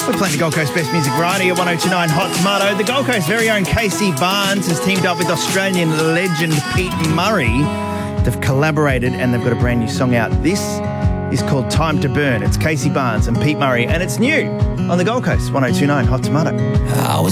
We're playing the Gold Coast Best Music Variety at 1029 Hot Tomato. The Gold Coast very own Casey Barnes has teamed up with Australian legend Pete Murray. They've collaborated and they've got a brand new song out. This is called Time to Burn. It's Casey Barnes and Pete Murray, and it's new on the Gold Coast 1029 Hot Tomato.